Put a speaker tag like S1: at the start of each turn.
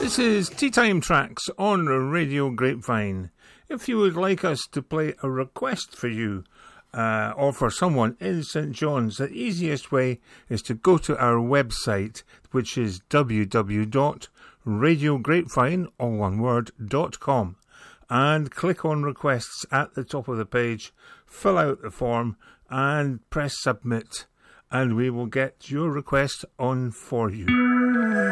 S1: This is Tea Time Tracks on Radio Grapevine. If you would like us to play a request for you or for someone in St John's, the easiest way is to go to our website, which is www.radiograpevine.com, and click on requests at the top of the page, fill out the form and press submit, and we will get your request on for you.